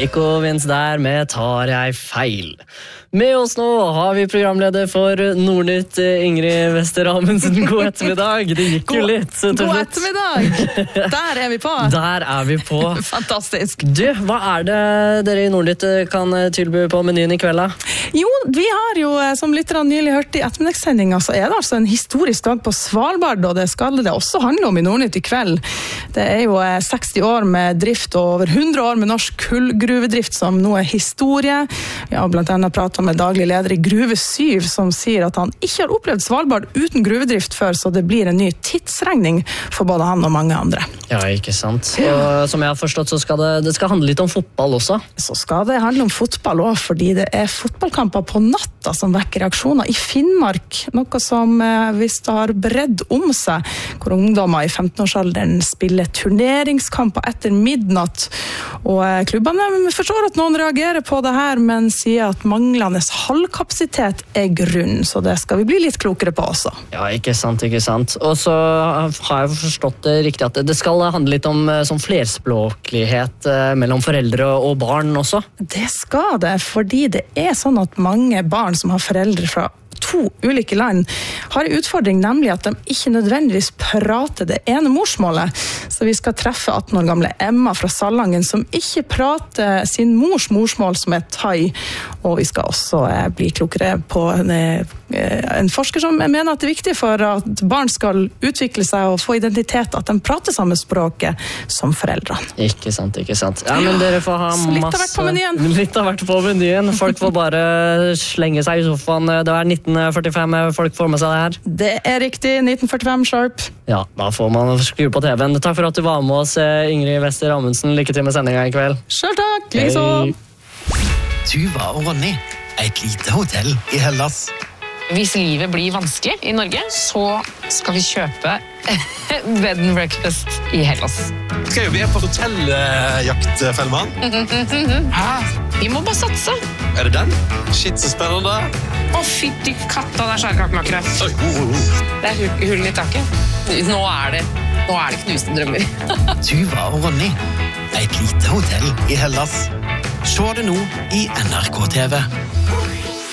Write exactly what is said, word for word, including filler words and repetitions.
Nico Vince der med Tar jeg feil. Med oss nå har vi programleder for Nordnytt, Ingrid Wester Amundsen. God ettermiddag. Det gikk jo litt. God, god ettermiddag. Der er vi på. Der er vi på. Fantastisk. Du, hva er det dere i Nordnytt kan tilby på menyen i kveld da? Jo, vi har jo, som lytterne nylig hørt i ettermiddagssendingen, så er det altså en historisk dag på Svalbard, og det skal det også handle om i Nordnytt i kveld. Det er jo seksti år med drift og over hundre år med norsk kullgruvedrift som nå er historie. Vi har blant annet pratet med daglig leder i Gruve syv som sier at han ikke har opplevd Svalbard uten gruvedrift før, så det blir en ny tidsregning for både han og mange andre. Ja, ikke sant. Og som jeg har forstått så skal det, det skal handle litt om fotball også. Så skal det handle om fotball også, fordi det er fotballkamper på natta som vekker reaksjoner i Finnmark, noe som visst har bredd om seg, hvor ungdommer i femten-årsalderen spiller turneringskamper etter midnatt. Og klubbene forstår at noen reagerer på det her, men sier at manglende halvkapasitet er grunn, så det skal vi bli litt klokere på også. Ja, ikke sant, ikke sant. Og så har jeg forstått det riktig at det skal handle litt om sånn flerspråklighet mellom foreldre og barn også. Det skal det, fordi det er sånn at mange barn som har foreldre fra to ulike land har en utfordring, nemlig at de ikke nødvendigvis prater det ene morsmålet. Så vi skal treffe atten år gamle Emma fra Salangen som ikke prater sin mors morsmål som er thai. Og vi skal også eh, bli klokere på en, eh, en forsker som mener at det er viktig for at barn skal utvikle seg og få identitet, at de prater samme språket som foreldrene. Ikke sant, ikke sant. Ja, men dere får ha masse... Litt av hvert på menyen. Litt av hvert på menyen. Folk får bare slenge seg i sofaen. Det er nitten førtifem folk får med seg det her. Det er riktig, nitten førtifem sharp. Ja, da får man skru på T V-en. Takk for at du var med oss, Ingrid Wester Amundsen. Lykke til med sendingen i kveld. Selv takk, liksom. Tuva og Ronny, et lite hotell i Hellas. Hvis livet blir vanskelig i Norge, så skal vi kjøpe bed and breakfast i Hellas. Skal jo vi på hotelljakt, Fellmann? Hæ? Vi må bare satse. Er det den? Shit, så spennende. Å, fytti katta, det er skjærkakemakere. Oi, oh, oh, oh. Det er hull, hull i taket. Nå er det, nå er det knuste drømmer. Tuva og Ronny, et lite hotell i Hellas. Se det nå i N R K T V.